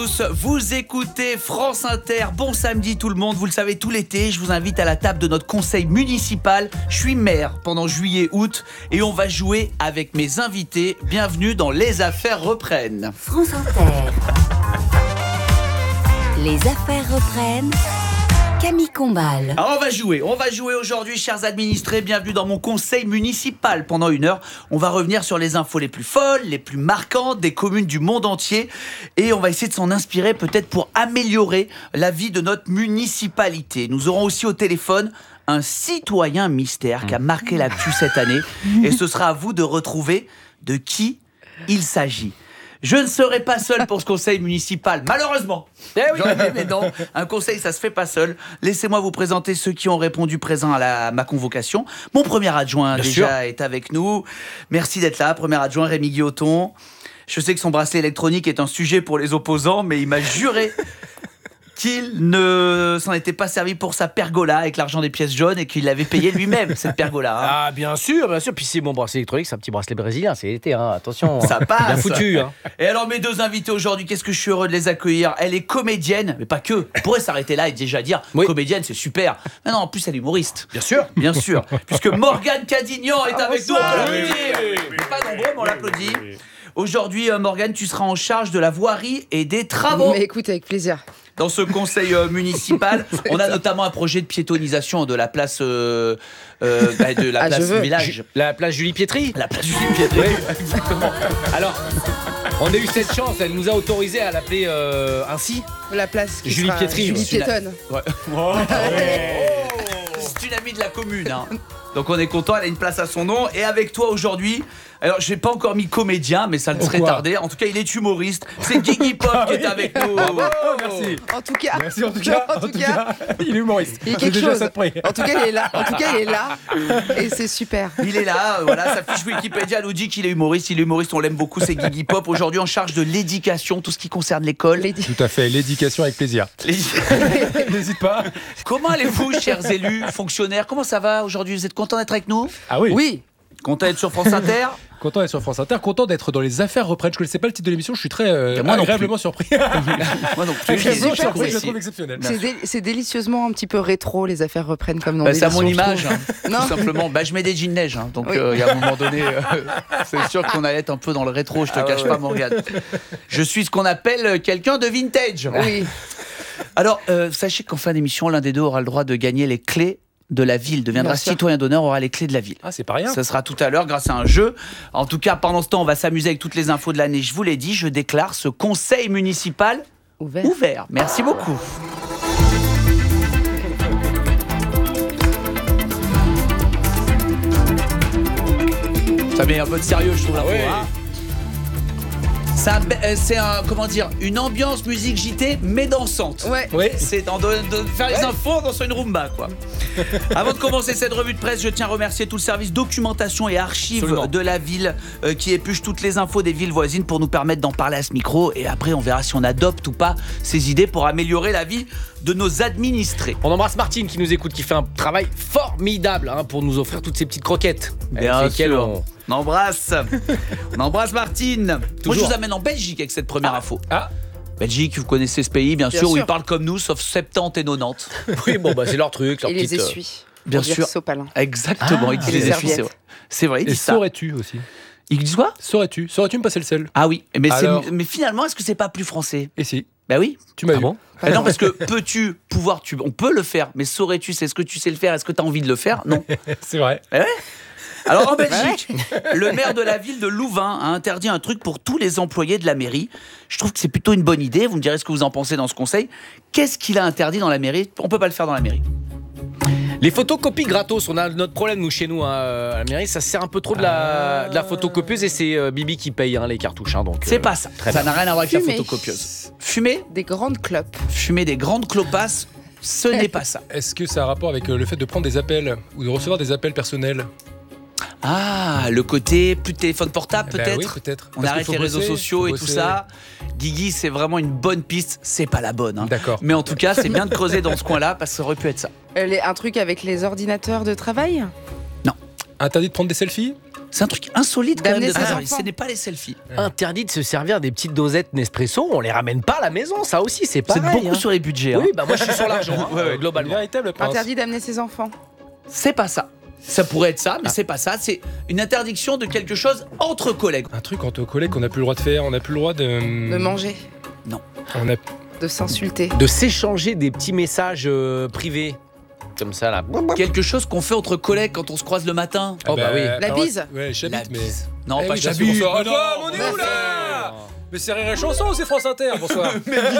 Vous écoutez France Inter, bon samedi tout le monde, vous le savez tout l'été, je vous invite à la table de notre conseil municipal. Je suis maire pendant juillet-août et on va jouer avec mes invités. Bienvenue dans Les Affaires reprennent. France Inter. Les Affaires reprennent. Camille Combal. Alors on va jouer aujourd'hui, chers administrés, bienvenue dans mon conseil municipal. Pendant 1 heure, on va revenir sur les infos les plus folles, les plus marquantes des communes du monde entier et on va essayer de s'en inspirer peut-être pour améliorer la vie de notre municipalité. Nous aurons aussi au téléphone un citoyen mystère qui a marqué l'actu cette année et ce sera à vous de retrouver de qui il s'agit. Je ne serai pas seul pour ce conseil municipal, malheureusement. J'aurais aimé, mais non, un conseil, ça se fait pas seul. Laissez-moi vous présenter ceux qui ont répondu présent à ma convocation. Mon premier adjoint, est avec nous. Merci d'être là, premier adjoint Rémi Guilloton. Je sais que son bracelet électronique est un sujet pour les opposants, mais il m'a juré qu'il ne s'en était pas servi pour sa pergola avec l'argent des pièces jaunes et qu'il l'avait payé lui-même, cette pergola. Hein. Ah, bien sûr. Puis c'est mon bracelet électronique, c'est un petit bracelet brésilien, c'est l'été, hein. Attention. Ça passe. Bien foutu. Hein. Et alors, mes deux invités aujourd'hui, qu'est-ce que je suis heureux de les accueillir. Elle est comédienne, mais pas que. On pourrait s'arrêter là et déjà dire comédienne, c'est super. Non, en plus, elle est humoriste. Bien sûr. Bien sûr. Puisque Morgane Cadignan est avec nous. On l'applaudit. Pas nombreux, mais on l'applaudit. Aujourd'hui, Morgane, tu seras en charge de la voirie et des travaux. Mais écoute, avec plaisir. Dans ce conseil municipal, on a notamment un projet de piétonisation de la place, du village. La place Julie Pietri. La place Julie Pietri. Oui, exactement. Alors, on a eu cette chance, elle nous a autorisé à l'appeler ainsi. La place qui Julie sera Pietri. Julie Piétonne. Ouais. C'est une amie de la commune. Hein. Donc on est content, elle a une place à son nom. Et avec toi aujourd'hui, alors j'ai pas encore mis comédien, mais ça ne serait tardé. En tout cas, il est humoriste. C'est Guigui Pop qui est avec nous. Merci. En tout cas, Merci en tout cas, il est humoriste. il y a quelque chose. En tout cas, il est là. Et c'est super. Il est là, voilà, sa fiche Wikipédia nous dit qu'il est humoriste. Il est humoriste, on l'aime beaucoup, c'est Guigui Pop. Aujourd'hui en charge de l'éducation, tout ce qui concerne l'école. Tout à fait, l'éducation avec plaisir. N'hésite pas. Comment allez-vous, chers élus, fonctionnaires? Comment ça va aujourd'hui? Vous êtes contents d'être avec nous? Ah oui. Oui. Content d'être sur France Inter? Content d'être sur France Inter, content d'être dans les affaires reprennent. Je ne connaissais pas le titre de l'émission, je suis très agréablement surpris. Moi non plus. Je le trouve exceptionnel. C'est délicieusement un petit peu rétro, les affaires reprennent comme nom. C'est à mon image, Non. tout simplement. Je mets des jeans neige, hein, donc il y a un moment donné, c'est sûr qu'on allait être un peu dans le rétro, je te cache pas, Morgane. Je suis ce qu'on appelle quelqu'un de vintage. Oui. Alors, sachez qu'en fin d'émission, l'un des deux aura le droit de gagner les clés de la ville, deviendra citoyen d'honneur, aura les clés de la ville. Ah, c'est pas rien. Ça sera tout à l'heure grâce à un jeu. En tout cas, pendant ce temps, on va s'amuser avec toutes les infos de l'année. Je vous l'ai dit, je déclare ce conseil municipal ouvert. Merci beaucoup. Ça met un peu de sérieux, je trouve. C'est une ambiance musique JT mais dansante. Ouais. Oui. C'est de faire les infos dans une rumba, quoi. Avant de commencer cette revue de presse, je tiens à remercier tout le service documentation et archives de la ville qui épluche toutes les infos des villes voisines pour nous permettre d'en parler à ce micro. Et après, on verra si on adopte ou pas ces idées pour améliorer la vie de nos administrés. On embrasse Martine qui nous écoute, qui fait un travail formidable pour nous offrir toutes ces petites croquettes. Bien sûr. On embrasse Martine. Toujours. Moi, je vous amène en Belgique avec cette première info. Belgique, vous connaissez ce pays, bien sûr, où ils parlent comme nous, sauf 70 et 90. Oui, c'est leur truc. Et les essuient. Bien sûr. Sopalin. Exactement, ils disent les essuient, c'est vrai. Ils Et disent ça. saurais-tu aussi? Ils disent quoi? Saurais-tu me passer le sel? Ah oui, mais Alors... finalement, est-ce que c'est pas plus français? Et si? Bah oui. Tu m'as vu. Bon Non, parce que peux-tu, on peut le faire, mais saurais-tu, c'est ce que tu sais le faire, est-ce que tu as envie de le faire? Non. C'est vrai. Ouais. Alors en Belgique, le maire de la ville de Louvain a interdit un truc pour tous les employés de la mairie. Je trouve que c'est plutôt une bonne idée, vous me direz ce que vous en pensez dans ce conseil. Qu'est-ce qu'il a interdit dans la mairie? On peut pas le faire dans la mairie. Les photocopies gratos, on a notre problème nous chez nous à la mairie, ça sert un peu trop de la photocopieuse et c'est Bibi qui paye les cartouches. Donc, c'est pas ça, ça n'a rien à voir avec la photocopieuse. Fumer des grandes clopes. Fumer des grandes clopasses, ce n'est pas ça. Est-ce que ça a un rapport avec le fait de prendre des appels ou de recevoir des appels personnels? Ah, le côté plus de téléphone portable peut-être. Oui, peut-être. On arrête les réseaux sociaux et tout ça. Guigui, c'est vraiment une bonne piste. C'est pas la bonne. D'accord. Mais en tout cas, c'est bien de creuser dans ce coin-là parce que ça aurait pu être ça. Un truc avec les ordinateurs de travail? Non. Interdit de prendre des selfies. C'est un truc insolite quand même. D'amener de ses faire. enfants. Ce n'est pas les selfies. Interdit de se servir des petites dosettes Nespresso, on les ramène pas à la maison, ça aussi c'est C'est pareil. beaucoup sur les budgets. Oui, hein. bah moi je suis sur l'argent, hein, Une globalement. véritable pince. Interdit d'amener ses enfants. C'est pas ça. Ça pourrait être ça, mais c'est pas ça. C'est une interdiction de quelque chose entre collègues. Un truc entre collègues qu'on n'a plus le droit de faire. On n'a plus le droit de. De manger. On a... De s'insulter. De s'échanger des petits messages privés. Comme ça là. Quelque chose qu'on fait entre collègues quand on se croise le matin. Oh bah oui. La bise. Ouais, La j'habite, mais. bise. Non, Eh pas oui, Chablis. bonsoir. Ah non, Non, on est bah où là Mais c'est Rire et Chanson ou c'est France Inter? Bonsoir.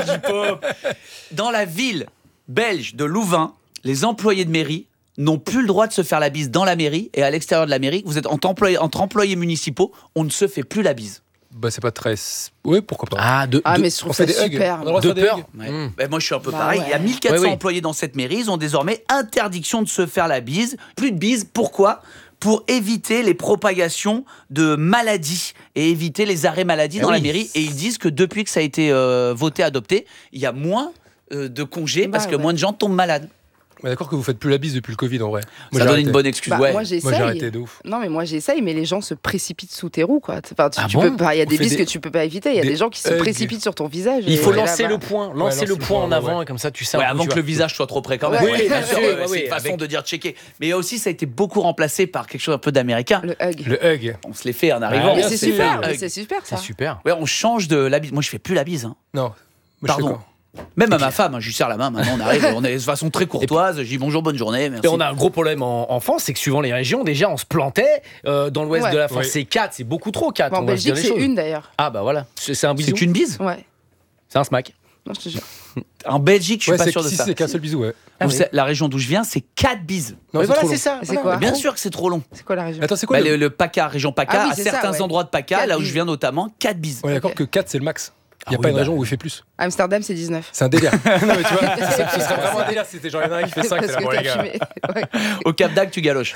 Dans la ville belge de Louvain, les employés de mairie n'ont plus le droit de se faire la bise dans la mairie et à l'extérieur de la mairie. Vous êtes entre employés municipaux, on ne se fait plus la bise. Bah, c'est pas très. Oui, pourquoi pas. Ah, Mais je trouve on fait ça des hugs. super. On a le droit de de faire peur. des hugs. Ouais. Mmh. Ben, moi, je suis un peu Bah pareil. ouais. Il y a 1400 Ouais, oui. employés dans cette mairie. Ils ont désormais interdiction de se faire la bise. Plus de bise. Pourquoi ? Pour éviter les propagations de maladies et éviter les arrêts maladie dans oui. la mairie. Et ils disent que depuis que ça a été voté, adopté, il y a moins de congés parce que ouais. moins de gens tombent malades. Mais d'accord que vous faites plus la bise depuis le Covid en vrai. Ça Moi, j'ai donne arrêté. une bonne excuse. Bah, ouais. moi Moi j'ai j'essaye. arrêté de ouf. Non mais moi j'essaye, mais les gens se précipitent sous tes roues quoi. Enfin, Ah tu bon peux pas. Il y a On des fait bises des- que tu peux pas éviter. Il y a des des gens qui se hugs. précipitent sur ton visage. Il et faut là, lancer bah, le point, lancer le point, en avant ouais. et comme ça tu sais Ouais, un peu où avant tu que vas. le visage soit trop près quand même. Ouais, Oui, bien ouais, sûr, ouais, c'est ouais, une façon avec- de dire checker. Mais aussi, ça a été beaucoup remplacé par quelque chose un peu d'américain. Le hug. Le hug. On se les fait en arrivant. Ah, Mais bien c'est sûr. super. Hug. Mais c'est super C'est ça. super. Ouais, on change de la bise. Moi, je fais plus la bise. Hein. Non. Moi, je Pardon. fais quoi Même à ma femme, hein, je lui serre la main. Maintenant, on arrive. On est de façon très courtoise. Je dis bonjour, bonne journée. Merci. Et on a un gros problème en France, c'est que suivant les régions, déjà on se plantait. Dans l'ouest Ouais. de la France, Oui. c'est 4, c'est beaucoup trop 4. Bon, en on va se dire Belgique les c'est choses. une d'ailleurs. Ah bah voilà, c'est un bisou. C'est qu'une bise. Ouais. C'est un smack. Non je te jure. En Belgique, je suis Ouais, pas c'est sûr de si, ça. c'est qu'un seul bisou, ouais. Ah Où oui. c'est- La région d'où je viens, c'est 4 bises. Non, Mais voilà, trop c'est long. ça. C'est voilà. quoi Bien sûr que c'est trop long. C'est quoi la région? Attends, c'est quoi Bah, le PACA, région PACA, Ah oui, à c'est ça, certains ouais. endroits de PACA, 4 là où je bises. viens notamment, 4 bises. On est d'accord Ok. que 4 c'est le max. Il n'y a Ah pas oui, une bah. région où il fait plus. Amsterdam c'est 19. C'est un délire. Non, mais tu vois, ce serait vraiment un délire si c'était genre il y en a un qui fait 5, Parce c'est là, que bon, les t'as gars. fumé. Ouais. Au Cap d'Agde, tu galoches.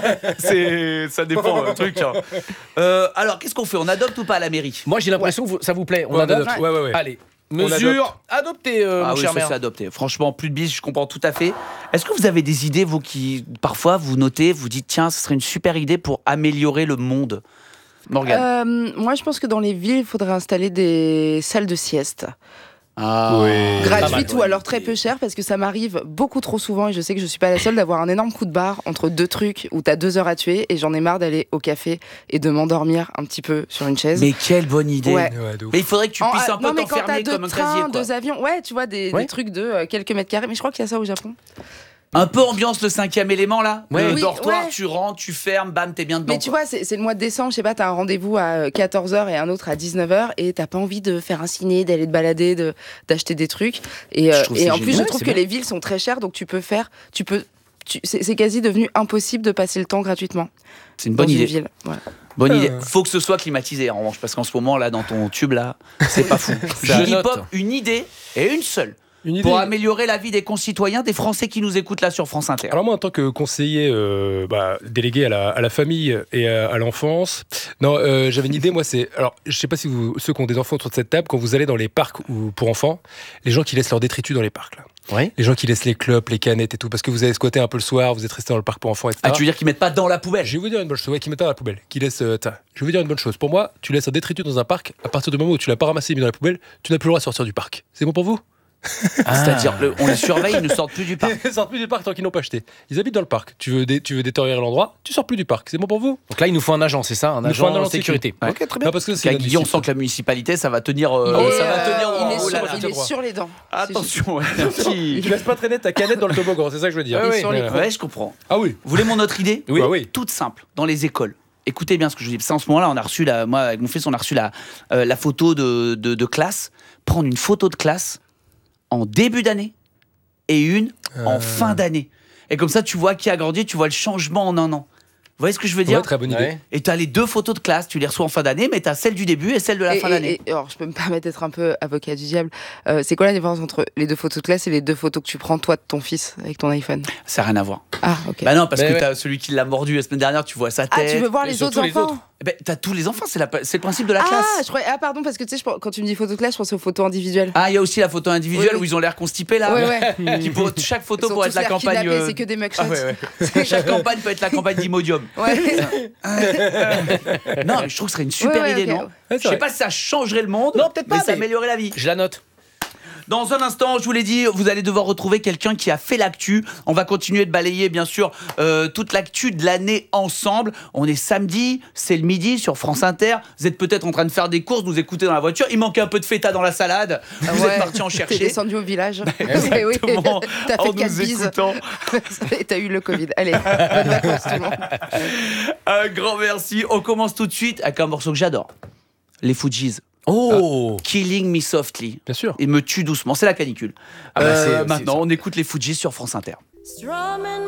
Ça dépend le truc. Hein. Alors, qu'est-ce qu'on fait? On adopte ou pas à la mairie? Moi j'ai l'impression que ça vous plaît. On Ouais, adopte. Ouais, ouais, ouais. Allez, On mesure adoptée, Ah mon oui, cher ça maire. c'est adopté. Franchement, plus de bises, je comprends tout à fait. Est-ce que vous avez des idées, vous qui, parfois, vous notez, vous dites, tiens, ce serait une super idée pour améliorer le monde? Morgane. Moi je pense que dans les villes il faudrait installer des salles de sieste. Ah, Oui. Gratuites mal. ou alors très peu chères parce que ça m'arrive beaucoup trop souvent et je sais que je suis pas la seule d'avoir un énorme coup de barre entre deux trucs où t'as 2 heures à tuer et j'en ai marre d'aller au café et de m'endormir un petit peu sur une chaise. Mais quelle bonne idée. Ouais. Ouais, de ouf. Mais il faudrait que tu puisses un peu non mais quand t'as t'enfermer 2 comme un casier. trains, Quoi. 2 avions, ouais tu vois des trucs de quelques mètres carrés mais je crois qu'il y a ça au Japon. Un peu ambiance le 5e élément là. Ouais. Le Oui, dortoir, ouais. tu rentres, tu fermes, bam, t'es bien dedans. Mais tu quoi. vois, c'est le mois de décembre, je sais pas, t'as un rendez-vous à 14h et un autre à 19h et t'as pas envie de faire un ciné, d'aller te balader, d'acheter des trucs. Et, Je trouve et c'est en plus, génial. je trouve c'est que bien. les villes sont très chères, donc c'est quasi devenu impossible de passer le temps gratuitement C'est une dans bonne une idée. ville. Ouais. Bonne idée. Faut que ce soit climatisé en revanche, parce qu'en ce moment là, dans ton tube là, c'est pas fou. Je Julie note. Pop, une idée et une seule Une idée. pour améliorer la vie des concitoyens, des Français qui nous écoutent là sur France Inter. Alors moi, en tant que conseiller délégué à la famille et à l'enfance, non, j'avais une idée. Moi, c'est alors, je sais pas si ceux qui ont des enfants autour de cette table, quand vous allez dans les parcs ou pour enfants, les gens qui laissent leurs détritus dans les parcs là, Ouais. les gens qui laissent les clopes, les canettes et tout, parce que vous avez squatté un peu le soir, vous êtes resté dans le parc pour enfants, etc. Ah, tu veux dire qu'ils mettent pas dans la poubelle? Je vais vous dire une bonne chose, ouais, qui mettent dans la poubelle, qui laisse. Je vais vous dire une bonne chose. Pour moi, tu laisses un détritus dans un parc, à partir du moment où tu l'as pas ramassé et mis dans la poubelle, tu n'as plus le droit de sortir du parc. C'est bon pour vous? C'est-à-dire, on les surveille, ils ne sortent plus du parc. Ils sortent plus du parc tant qu'ils n'ont pas acheté. Ils habitent dans le parc. Tu veux détériorer l'endroit, tu sors plus du parc. C'est bon pour vous? Donc là il nous faut un agent, c'est ça, un Il nous faut agent un de agent de sécurité. Ouais. Ok, très bien. Non, parce que c'est Parce qu'à Guillaume, on sent que la municipalité, ça va tenir. Ça va tenir. il est, Oh là sur, là. il est sur les dents. Attention, ouais, un petit- Tu laisses pas traîner ta canette dans le toboggan, c'est ça que je veux dire. Il est oui. sur les Ouais, je comprends. Ah oui. Vous voulez mon autre idée? Oui. Bah oui. Toute simple, dans les écoles. Écoutez bien ce que je vous dis. Parce qu'en ce moment-là, on a reçu, moi, avec mon fils, on a reçu la photo de classe. Prendre une photo de classe en début d'année et une en fin d'année. Et comme ça, tu vois qui a grandi, tu vois le changement en un an. Vous voyez ce que je veux dire? Ouais, très bonne idée. Ouais. Et tu as les 2 photos de classe, tu les reçois en fin d'année, mais tu as celle du début et celle de la fin d'année. Alors, je peux me permettre d'être un peu avocat du diable. C'est quoi la différence entre les 2 photos de classe et les 2 photos que tu prends toi de ton fils avec ton iPhone? Ça n'a rien à voir. Ah, ok. Bah non, parce Mais que ouais. t'as celui qui l'a mordu la semaine dernière, tu vois sa Ah, tête. tu veux voir Et les surtout autres les enfants? autres. Ben, t'as tous les enfants, c'est le principe de la classe. Pardon, parce que tu sais, quand tu me dis photo de classe, je pense aux photos individuelles. Ah, il y a aussi la photo individuelle Oui. où ils ont l'air constipés là. Ouais. Chaque photo Ils sont pourrait tous être la l'air campagne. kidnappés, c'est que des mugshots. Chaque campagne peut être la campagne d'Imodium. Ouais. Non, mais je trouve que ce serait une super Ouais, idée, ok. non Ouais, c'est Je sais vrai. pas si ça changerait le monde. Non, peut-être pas, mais ça mais- améliorerait la vie. Je la note. Dans un instant, je vous l'ai dit, vous allez devoir retrouver quelqu'un qui a fait l'actu. On va continuer de balayer, bien sûr, toute l'actu de l'année ensemble. On est samedi, c'est le midi sur France Inter. Vous êtes peut-être en train de faire des courses, nous écouter dans la voiture. Il manquait un peu de feta dans la salade. Vous êtes parti en T'es chercher. descendu au village. Exactement. T'as En fait 4 nous bises. écoutant. Et t'as eu le Covid. Allez, bonnes vacances tout le monde. Un grand merci. On commence tout de suite avec un morceau que j'adore. Les Fujis. Oh Killing Me Softly. Bien sûr. Et me tue doucement. C'est la canicule. Ah bah, c'est- Maintenant, c'est- on écoute les Fujis sur France Inter. Strumming